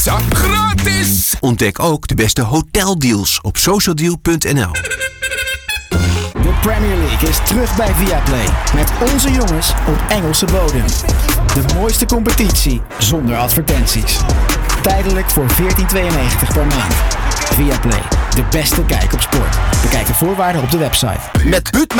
pizza gratis. Ontdek ook de beste hoteldeals op socialdeal.nl. De Premier League is terug bij Viaplay. Met onze jongens op Engelse bodem. De mooiste competitie zonder advertenties. Tijdelijk voor €14,92 per maand. Viaplay, de beste kijk op sport. Bekijk de voorwaarden op de website. Met Butma